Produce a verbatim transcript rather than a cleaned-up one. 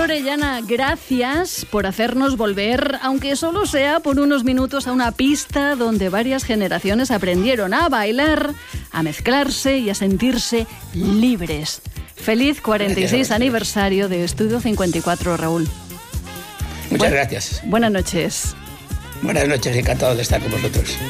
Orellana, gracias por hacernos volver, aunque solo sea por unos minutos, a una pista donde varias generaciones aprendieron a bailar, a mezclarse y a sentirse libres. Feliz cuarenta y seis aniversario de Estudio cincuenta y cuatro, Raúl. Muchas Bu- gracias. Buenas noches. Buenas noches, encantado de estar con vosotros.